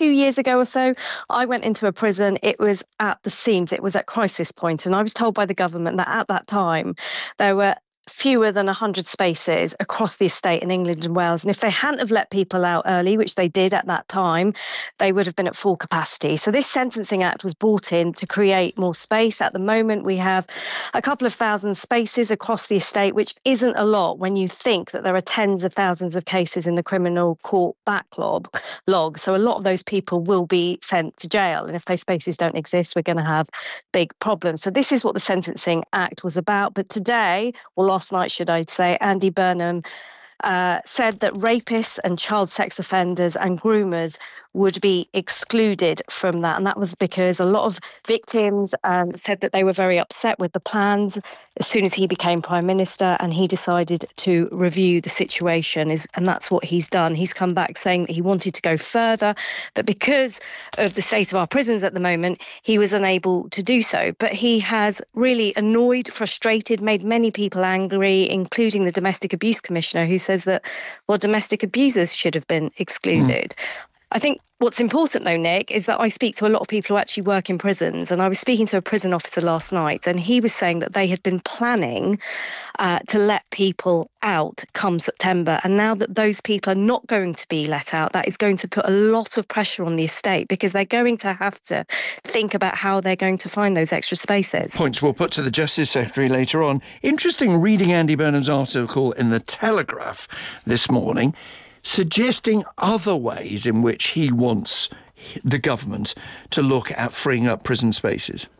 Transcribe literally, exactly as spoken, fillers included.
two years ago or so, I went into a prison. It was at the seams. It was at crisis point. And I was told by the government that at that time, there were fewer than one hundred spaces across the estate in England and Wales. And if they hadn't have let people out early, which they did at that time, they would have been at full capacity. So this Sentencing Act was brought in to create more space. At the moment, we have a couple of thousand spaces across the estate, which isn't a lot when you think that there are tens of thousands of cases in the criminal court backlog. Log. So a lot of those people will be sent to jail. And if those spaces don't exist, we're going to have big problems. So this is what the Sentencing Act was about. But today, well, last night, should I say, Andy Burnham uh, said that rapists and child sex offenders and groomers would be excluded from that. And that was because a lot of victims um, said that they were very upset with the plans as soon as he became Prime Minister, and he decided to review the situation. Is And that's what he's done. He's come back saying that he wanted to go further, but because of the state of our prisons at the moment, he was unable to do so. But he has really annoyed, frustrated, made many people angry, including the Domestic Abuse Commissioner, who says that, well, domestic abusers should have been excluded. Mm. I think what's important, though, Nick, is that I speak to a lot of people who actually work in prisons. And I was speaking to a prison officer last night, and he was saying that they had been planning uh, to let people out come September. And now that those people are not going to be let out, that is going to put a lot of pressure on the estate, because they're going to have to think about how they're going to find those extra spaces. Points we'll put to the Justice Secretary later on. Interesting reading Andy Burnham's article in The Telegraph this morning, suggesting other ways in which he wants the government to look at freeing up prison spaces.